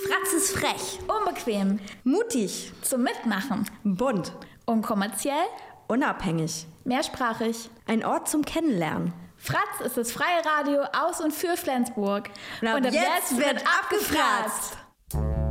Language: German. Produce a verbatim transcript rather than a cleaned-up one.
Fratz ist frech, unbequem, mutig, zum Mitmachen, bunt, unkommerziell, unabhängig, mehrsprachig. ein Ort zum Kennenlernen. Fratz ist das freie Radio aus und für Flensburg. Und ab, und ab jetzt, jetzt wird abgefratzt.